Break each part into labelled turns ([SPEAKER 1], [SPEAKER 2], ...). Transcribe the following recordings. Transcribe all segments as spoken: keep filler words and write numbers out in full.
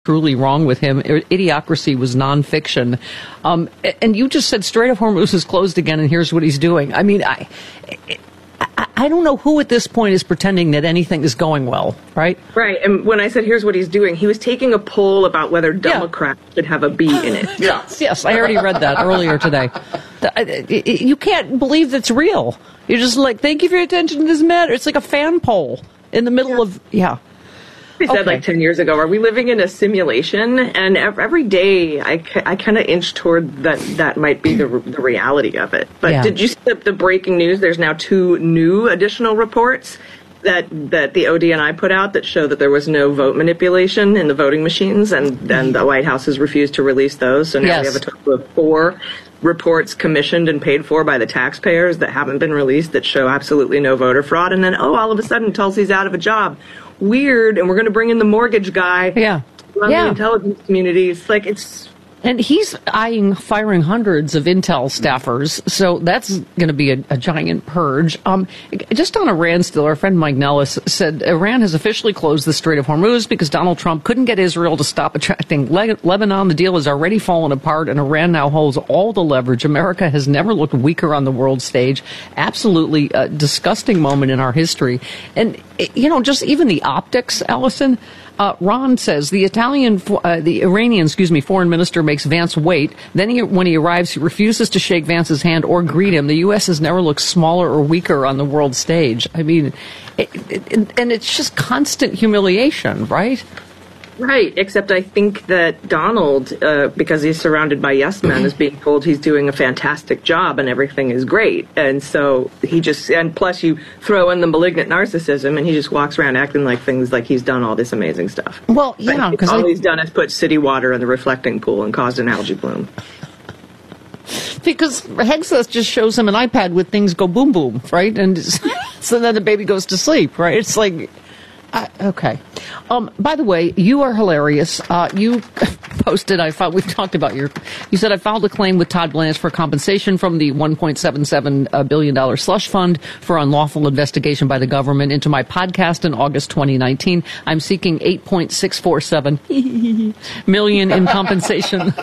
[SPEAKER 1] truly wrong with him. Idiocracy was nonfiction. Um, and you just said Strait of Hormuz is closed again, and here's what he's doing. I mean, I, I, I don't know who at this point is pretending that anything is going well, right?
[SPEAKER 2] Right. And when I said here's what he's doing, he was taking a poll about whether Democrats yeah. should have a B in it.
[SPEAKER 1] Yes, yes, I already read that earlier today. You can't believe that's real. You're just like, thank you for your attention to this matter. It's like a fan poll in the middle yeah. of, yeah.
[SPEAKER 2] We said okay. like ten years ago, are we living in a simulation? And every day I, I kind of inch toward that that might be the the reality of it. But yeah. did you see the, the breaking news? There's now two new additional reports that that the O D N I put out that show that there was no vote manipulation in the voting machines, and then the White House has refused to release those. So now yes. we have a total of four reports commissioned and paid for by the taxpayers that haven't been released that show absolutely no voter fraud. And then, oh, all of a sudden Tulsi's out of a job. Weird, and we're going to bring in the mortgage guy.
[SPEAKER 1] Yeah,
[SPEAKER 2] from
[SPEAKER 1] yeah.
[SPEAKER 2] the intelligence community. It's like it's,
[SPEAKER 1] and he's eyeing firing hundreds of intel staffers. So that's going to be a, a giant purge. Um, just on Iran, still, our friend Mike Nellis said Iran has officially closed the Strait of Hormuz because Donald Trump couldn't get Israel to stop attracting Le- Lebanon. The deal has already fallen apart, and Iran now holds all the leverage. America has never looked weaker on the world stage. Absolutely a disgusting moment in our history. And you know, just even the optics, Allison. Uh, Ron says the Italian, uh, the Iranian, excuse me, foreign minister makes Vance wait. Then he, when he arrives, he refuses to shake Vance's hand or greet him. The U S has never looked smaller or weaker on the world stage. I mean, it, it, and it's just constant humiliation, right?
[SPEAKER 2] Right, except I think that Donald, uh, because he's surrounded by yes men, is being told he's doing a fantastic job and everything is great. And so he just, and plus you throw in the malignant narcissism and he just walks around acting like things like he's done all this amazing stuff.
[SPEAKER 1] Well, yeah, because
[SPEAKER 2] all
[SPEAKER 1] I,
[SPEAKER 2] he's done is put city water in the reflecting pool and caused an algae bloom.
[SPEAKER 1] Because Hegseth just shows him an iPad with things go boom boom, right? And so then the baby goes to sleep, right? It's like, Uh, okay. Um, by the way, you are hilarious. Uh, you posted, I filed, we've talked about your, you said I filed a claim with Todd Blanche for compensation from the one point seven seven billion dollars slush fund for unlawful investigation by the government into my podcast in August twenty nineteen. I'm seeking eight point six four seven million in compensation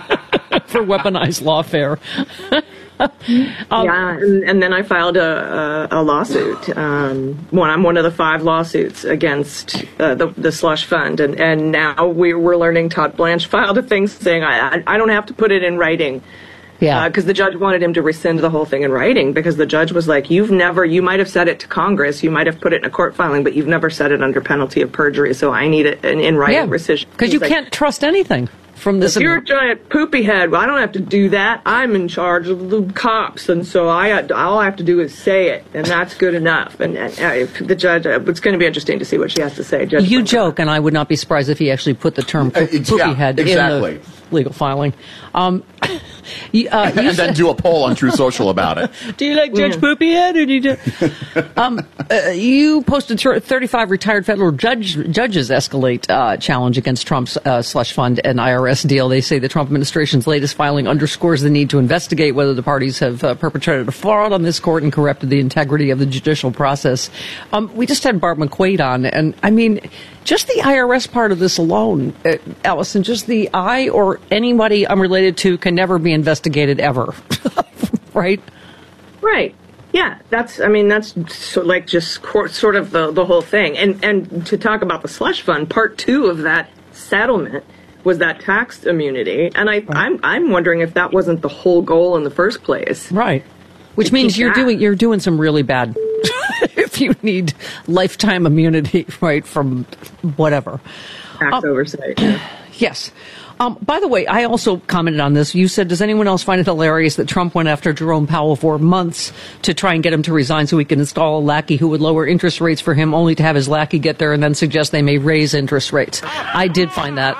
[SPEAKER 1] for weaponized lawfare.
[SPEAKER 2] um, yeah, and, and then I filed a, a, a lawsuit. Um, one, I'm one of the five lawsuits against uh, the, the slush fund, and, and now we, we're learning Todd Blanche filed a thing saying I, I don't have to put it in writing.
[SPEAKER 1] Yeah,
[SPEAKER 2] because uh, the judge wanted him to rescind the whole thing in writing because the judge was like, you've never, you might have said it to Congress, you might have put it in a court filing, but you've never said it under penalty of perjury, so I need it in, in writing yeah, rescission.
[SPEAKER 1] Because you like, can't trust anything. From this,
[SPEAKER 2] if you're a giant poopy head, well, I don't have to do that. I'm in charge of the cops, and so I all I have to do is say it, and that's good enough. And, and uh, the judge, uh, it's going to be interesting to see what she has to say. Judge
[SPEAKER 1] you joke, and I would not be surprised if he actually put the term po- poopy
[SPEAKER 3] yeah,
[SPEAKER 1] head
[SPEAKER 3] exactly.
[SPEAKER 1] in the legal filing. Um, you, uh, you
[SPEAKER 3] and
[SPEAKER 1] said,
[SPEAKER 3] then do a poll on True Social about it.
[SPEAKER 1] Do you like Judge yeah. Poopy Head, or do you? Do, um, uh, you posted thirty-five retired federal judge, judges escalate uh, challenge against Trump's uh, slush fund and I R S deal. They say the Trump administration's latest filing underscores the need to investigate whether the parties have uh, perpetrated a fraud on this court and corrupted the integrity of the judicial process. Um, we just had Barb McQuaid on, and I mean, just the I R S part of this alone, uh, Allison, just the I or anybody I'm related to can never be investigated ever, right?
[SPEAKER 2] Right. Yeah, that's, I mean, that's so like just sort of the, the whole thing. And, and to talk about the slush fund, part two of that settlement was that tax immunity. And I, right. I'm, I'm wondering if that wasn't the whole goal in the first place.
[SPEAKER 1] Right. Which means you're that. doing, you're doing some really bad if you need lifetime immunity, right, from whatever.
[SPEAKER 2] Tax um, oversight. Yeah.
[SPEAKER 1] Yes. Um, by the way, I also commented on this. You said, does anyone else find it hilarious that Trump went after Jerome Powell for months to try and get him to resign so he could install a lackey who would lower interest rates for him, only to have his lackey get there and then suggest they may raise interest rates? I did find that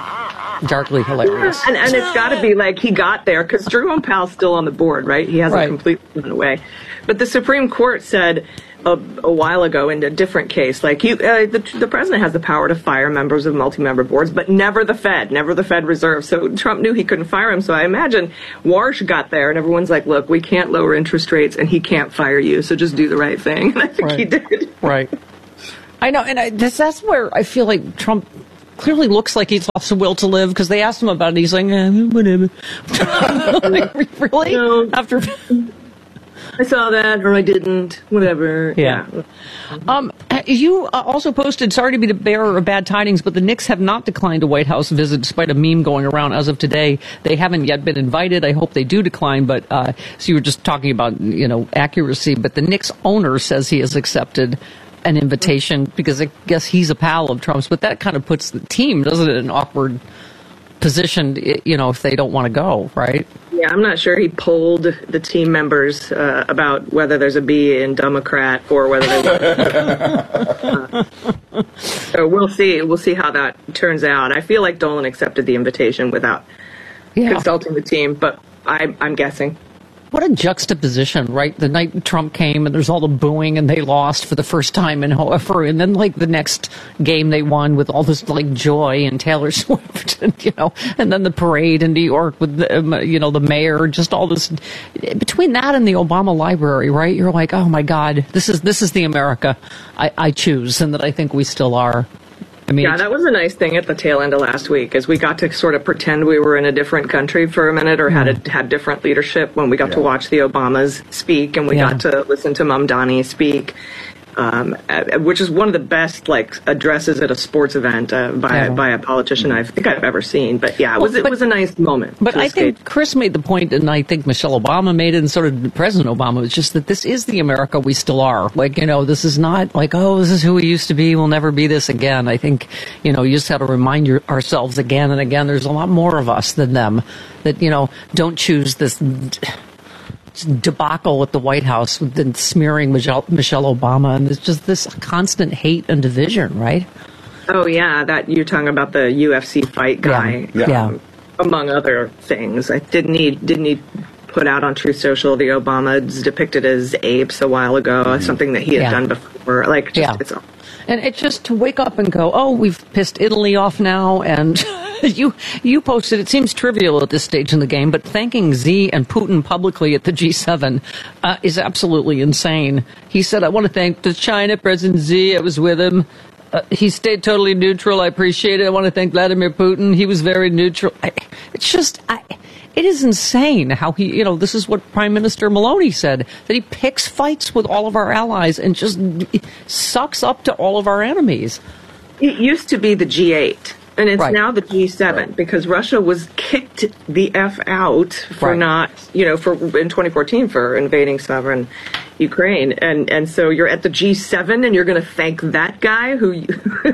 [SPEAKER 1] darkly hilarious.
[SPEAKER 2] And, and it's got to be like he got there because Jerome Powell's still on the board, right? He hasn't
[SPEAKER 1] right.
[SPEAKER 2] completely gone away. But the Supreme Court said a, a while ago in a different case, like you, uh, the, the president has the power to fire members of multi-member boards, but never the Fed, never the Fed Reserve. So Trump knew he couldn't fire him. So I imagine Warsh got there and everyone's like, look, we can't lower interest rates and he can't fire you. So just do the right thing. And I think
[SPEAKER 1] right.
[SPEAKER 2] he did.
[SPEAKER 1] Right. I know. And I, that's, that's where I feel like Trump clearly looks like he's lost the will to live because they asked him about it. And he's like, eh, whatever. Like, really?
[SPEAKER 2] No.
[SPEAKER 1] After
[SPEAKER 2] I saw that, or I didn't. Whatever.
[SPEAKER 1] Yeah.
[SPEAKER 2] yeah.
[SPEAKER 1] Um, you also posted, sorry to be the bearer of bad tidings, but the Knicks have not declined a White House visit despite a meme going around as of today. They haven't yet been invited. I hope they do decline, but uh, so you were just talking about, you know, accuracy, but the Knicks owner says he has accepted an invitation because I guess he's a pal of Trump's, but that kind of puts the team, doesn't it, in an awkward position, you know, if they don't want to go, right?
[SPEAKER 2] Yeah, I'm not sure he polled the team members uh, about whether there's a B in Democrat or whether they want. uh, so we'll see. We'll see how that turns out. I feel like Dolan accepted the invitation without yeah. consulting the team, but I, I'm guessing.
[SPEAKER 1] What a juxtaposition, right? The night Trump came and there's all the booing and they lost for the first time in however, and then like the next game they won with all this like joy and Taylor Swift, and you know, and then the parade in New York with the, um, you know, the mayor, just all this. Between that and the Obama Library, right? You're like, oh my God, this is this is the America I, I choose, and that I think we still are. I mean,
[SPEAKER 2] yeah, that was a nice thing at the tail end of last week, is we got to sort of pretend we were in a different country for a minute, or mm. had a, had different leadership when we got yeah. to watch the Obamas speak, and we yeah. got to listen to Mamdani speak, um, which is one of the best like addresses at a sports event uh, by yeah. by a politician I think I've ever seen. But yeah, it was well, but, it was a nice moment.
[SPEAKER 1] But I
[SPEAKER 2] escape.
[SPEAKER 1] think Chris made the point, and I think Michelle Obama made it, and sort of President Obama. It's just that this is the America we still are. Like, you know, this is not like, oh, this is who we used to be. We'll never be this again. I think, you know, you just have to remind your, ourselves again and again. There's a lot more of us than them that, you know, don't choose this debacle at the White House with the smearing Michelle, Michelle Obama, and there's just this constant hate and division, right?
[SPEAKER 2] Oh yeah, that you're talking about the U F C fight guy,
[SPEAKER 1] yeah. yeah.
[SPEAKER 2] Um, among other things. I didn't he didn't he put out on Truth Social the Obamas depicted as apes a while ago, mm-hmm. something that he had yeah. done before. Like, just,
[SPEAKER 1] yeah.
[SPEAKER 2] it's all.
[SPEAKER 1] And it's just to wake up and go, oh, we've pissed Italy off now, and you you posted, it seems trivial at this stage in the game, but thanking Xi and Putin publicly at the G seven uh, is absolutely insane. He said, I want to thank the China President Xi, I was with him. Uh, he stayed totally neutral, I appreciate it. I want to thank Vladimir Putin, he was very neutral. I, it's just... I, It is insane how he, you know, this is what Prime Minister Maloney said, that he picks fights with all of our allies and just sucks up to all of our enemies.
[SPEAKER 2] It used to be the G eight, and it's
[SPEAKER 1] right.
[SPEAKER 2] now the G seven, right. because Russia was kicked the F out for right. not, you know, for in twenty fourteen for invading sovereign Ukraine. And, and so you're at the G seven and you're going to thank that guy who,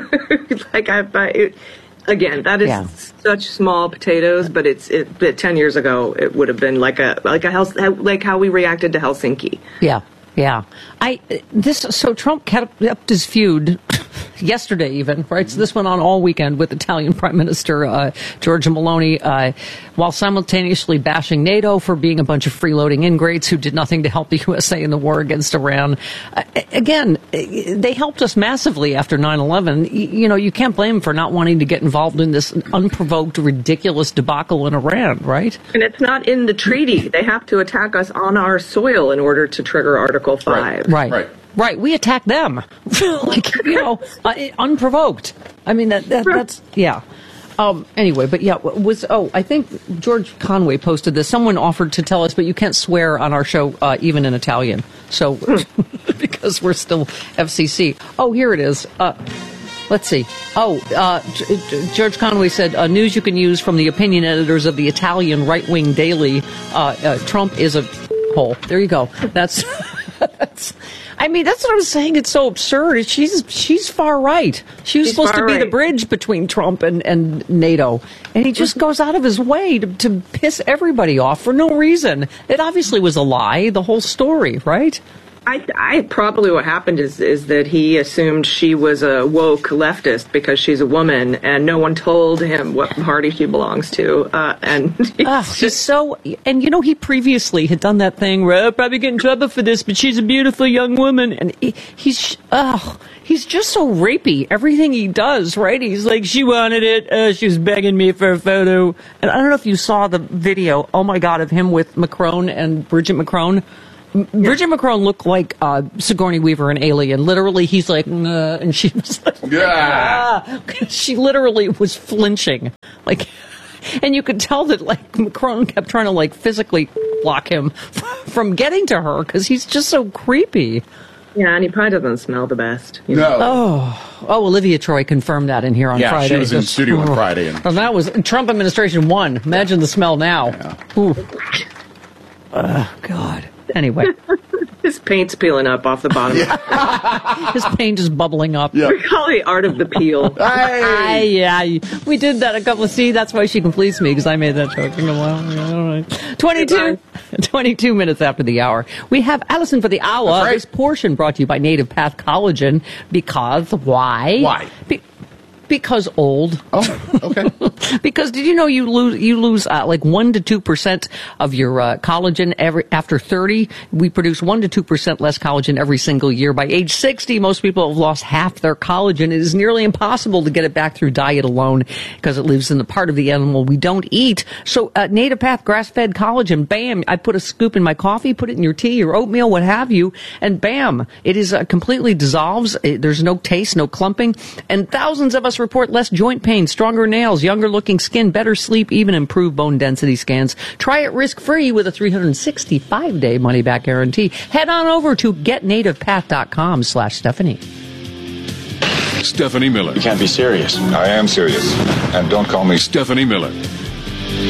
[SPEAKER 2] like, I, I it, Again, that is yeah. such small potatoes, but it's it, but ten years ago it would have been like a like a like how we reacted to Helsinki.
[SPEAKER 1] Yeah, yeah. I this so Trump kept up his feud yesterday, even right. So this went on all weekend with Italian Prime Minister uh, Giorgia Meloni, uh, while simultaneously bashing NATO for being a bunch of freeloading ingrates who did nothing to help the U S A in the war against Iran. Uh, again, they helped us massively after nine eleven. You, you know, you can't blame them for not wanting to get involved in this unprovoked, ridiculous debacle in Iran, right?
[SPEAKER 2] And it's not in the treaty. They have to attack us on our soil in order to trigger Article five.
[SPEAKER 1] Right. Right. right. Right, we attack them, like, you know, uh, unprovoked. I mean, that, that that's, yeah. Um, anyway, but yeah, was, oh, I think George Conway posted this. Someone offered to tell us, but you can't swear on our show, uh, even in Italian. So, because we're still F C C. Oh, here it is. Uh, let's see. Oh, uh, George Conway said, uh, news you can use from the opinion editors of the Italian right-wing daily. Uh, uh, Trump is a hole. There you go. That's, that's, I mean, that's what I was saying. It's so absurd. She's she's far right. She was she's supposed to be right. the bridge between Trump and, and NATO. And he just goes out of his way to, to piss everybody off for no reason. It obviously was a lie, the whole story, right?
[SPEAKER 2] I, I probably what happened is is that he assumed she was a woke leftist because she's a woman, and no one told him what party she belongs to. Uh, and he's
[SPEAKER 1] oh, just so. And you know, he previously had done that thing where I'll probably get in trouble for this, but she's a beautiful young woman, and he, he's oh, he's just so rapey. Everything he does, right? He's like, she wanted it. Uh, she was begging me for a photo, and I don't know if you saw the video. Oh my God, of him with Macron and Bridget Macron. Bridget McCrone looked like uh, Sigourney Weaver in Alien. Literally, he's like, nah, and she was like,
[SPEAKER 3] yeah.
[SPEAKER 1] Ah. She literally was flinching. Like, and you could tell that, like, McCrone kept trying to, like, physically block him from getting to her because he's just so creepy.
[SPEAKER 2] Yeah, and he probably doesn't smell the best. You
[SPEAKER 3] know?
[SPEAKER 2] No.
[SPEAKER 1] Oh, oh, Olivia Troy confirmed that in here on
[SPEAKER 3] yeah,
[SPEAKER 1] Friday.
[SPEAKER 3] Yeah, she was in
[SPEAKER 1] Just,
[SPEAKER 3] studio
[SPEAKER 1] oh.
[SPEAKER 3] on Friday. And,
[SPEAKER 1] and that was Trump administration one. Imagine the smell now.
[SPEAKER 3] Yeah.
[SPEAKER 1] Ooh. Oh, God. Anyway.
[SPEAKER 2] His paint's peeling up off the bottom. Yeah.
[SPEAKER 1] His paint is bubbling up.
[SPEAKER 2] Yep. We call it the art of the peel.
[SPEAKER 3] Hey.
[SPEAKER 1] Yeah, we did that a couple of, see, that's why she can fleece me, because I made that joke. Well, twenty-two, twenty-two minutes after the hour. We have Allison for the hour.
[SPEAKER 3] Right.
[SPEAKER 1] This portion brought to you by Native Path Collagen, because why?
[SPEAKER 3] Why?
[SPEAKER 1] Be- Because old.
[SPEAKER 3] Oh, okay.
[SPEAKER 1] Because did you know you lose you lose uh, like one to two percent of your uh, collagen every after thirty? We produce one to two percent less collagen every single year. By age sixty, most people have lost half their collagen. It is nearly impossible to get it back through diet alone because it lives in the part of the animal we don't eat. So uh, Native Path grass-fed collagen, bam! I put a scoop in my coffee, put it in your tea, your oatmeal, what have you, and bam! It is uh, completely dissolves. It, there's no taste, no clumping, and thousands of us report less joint pain, stronger nails, younger looking skin, better sleep, even improved bone density scans. Try it risk-free with a three hundred sixty-five day money-back guarantee. Head on over to getnativepath.com slash Stephanie.
[SPEAKER 4] Stephanie Miller.
[SPEAKER 5] You can't be serious.
[SPEAKER 6] I am serious. And don't call me
[SPEAKER 4] Stephanie Miller.